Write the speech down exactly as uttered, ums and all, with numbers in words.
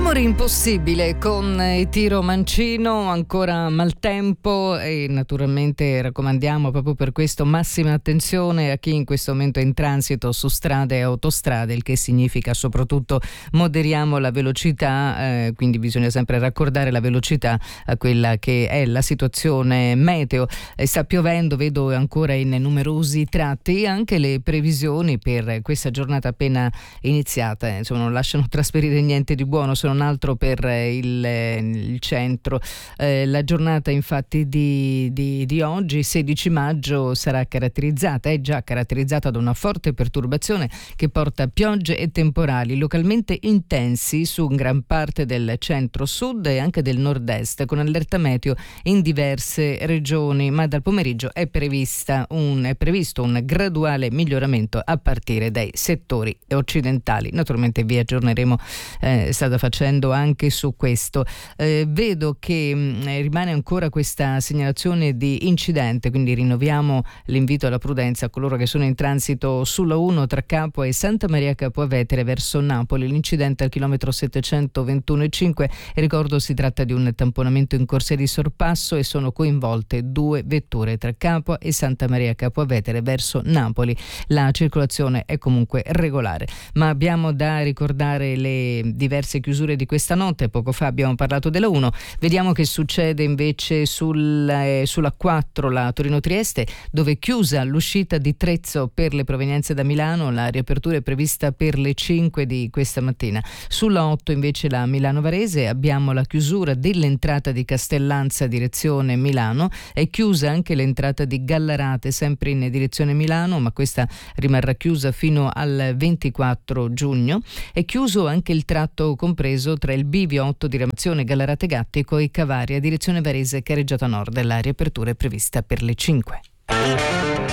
Amore impossibile con il Tiro Mancino, ancora maltempo e naturalmente raccomandiamo proprio per questo massima attenzione a chi in questo momento è in transito su strade e autostrade, il che significa soprattutto moderiamo la velocità, eh, quindi bisogna sempre raccordare la velocità a quella che è la situazione meteo. Eh, sta piovendo, vedo ancora in numerosi tratti, anche le previsioni per questa giornata appena iniziata, eh, insomma non lasciano trasferire niente di buono, se non altro per il, il centro. Eh, la giornata infatti di, di, di oggi, sedici maggio, sarà caratterizzata, è già caratterizzata da una forte perturbazione che porta piogge e temporali localmente intensi su gran parte del centro-sud e anche del nord-est, con allerta meteo in diverse regioni, ma dal pomeriggio è, prevista un, è previsto un graduale miglioramento a partire dai settori occidentali. Naturalmente vi aggiorneremo, eh, è stata facendo anche su questo. Eh, vedo che mh, rimane ancora questa segnalazione di incidente, quindi rinnoviamo l'invito alla prudenza a coloro che sono in transito sulla uno tra Capua e Santa Maria Capua Vetere verso Napoli. L'incidente al chilometro settecentoventuno e cinque, e ricordo si tratta di un tamponamento in corsia di sorpasso e sono coinvolte due vetture tra Capua e Santa Maria Capua Vetere verso Napoli. La circolazione è comunque regolare, ma abbiamo da ricordare le diverse chiusure di questa notte. Poco fa abbiamo parlato della uno, vediamo che succede invece sul, eh, sulla quattro, la Torino-Trieste, dove chiusa l'uscita di Trezzo per le provenienze da Milano, la riapertura è prevista per le cinque di questa mattina. Sulla otto invece la Milano-Varese abbiamo la chiusura dell'entrata di Castellanza direzione Milano, è chiusa anche l'entrata di Gallarate sempre in direzione Milano, ma questa rimarrà chiusa fino al ventiquattro giugno. È chiuso anche il tratto compreso tra il bivio otto diramazione Gallarate Gattico e Cavaria direzione Varese Careggiata Nord. La riapertura è prevista per le cinque.